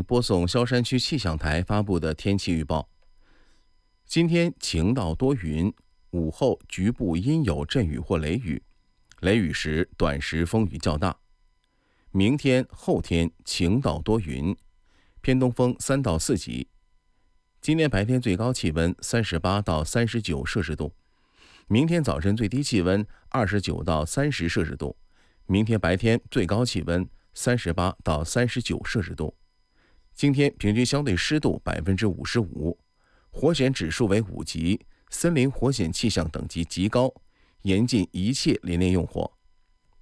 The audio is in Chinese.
播送萧山区气象台发布的天气预报。今天晴到多云，午后局部阴有阵雨或雷雨，雷雨时短时风雨较大。明天、后天晴到多云，偏东风3到4级。今天白天最高气温38到39摄氏度，明天早晨最低气温29到30摄氏度，明天白天最高气温38到39摄氏度。今天平均相对湿度55%，火险指数为5级，森林火险气象等级极高，严禁一切林业用火。